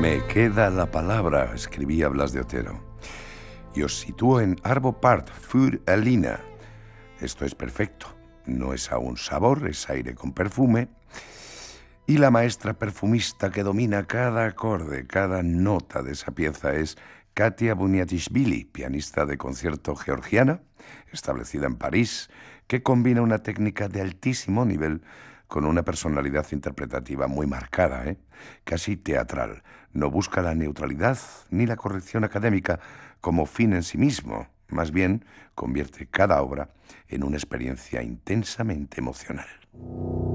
Me queda la palabra, escribía Blas de Otero. Y os sitúo en Arvo Part für Elina. Esto es perfecto. No es aún sabor, es aire con perfume. Y la maestra perfumista que domina cada acorde, cada nota de esa pieza es Katia Buniatishvili, pianista de concierto georgiana, establecida en París, que combina una técnica de altísimo nivel con una personalidad interpretativa muy marcada, casi teatral. No busca la neutralidad ni la corrección académica como fin en sí mismo. Más bien, convierte cada obra en una experiencia intensamente emocional.